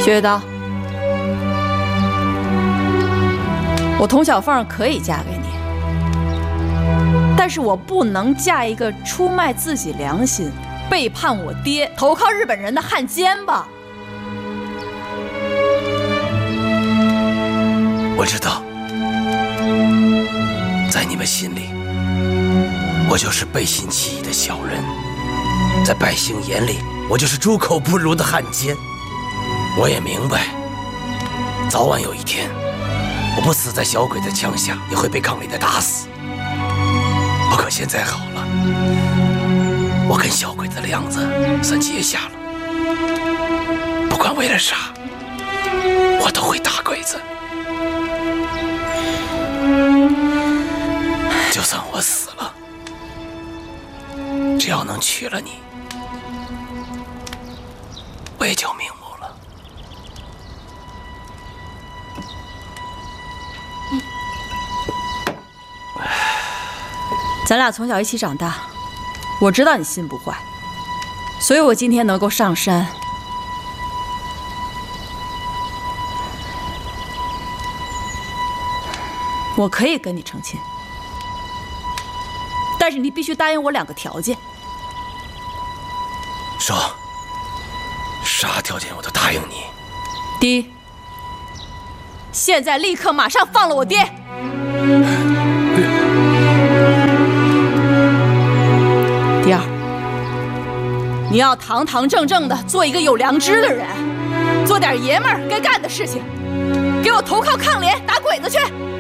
薛月刀，我童小凤可以嫁给你，但是我不能嫁一个出卖自己良心、背叛我爹、投靠日本人的汉奸吧？ 我知道，在你们心里，我就是背信弃义的小人，在百姓眼里，我就是猪口不如的汉奸。我也明白，早晚有一天，我不死在小鬼的枪下，也会被강里的打死。不过现在好了，我跟小鬼子的梁子算结下了，不管为了啥，我都会打鬼子。就算我死了，只要能娶了你，我也就瞑目了。 咱俩从小一起长大，我知道你心不坏，所以我今天能够上山。我可以跟你成亲，但是你必须答应我2个条件。 说，啥条件我都答应你。 第一，现在立刻马上放了我爹。第二，你要堂堂正正的做一个有良知的人，做点爷们儿该干的事情，给我投靠抗联，打鬼子去。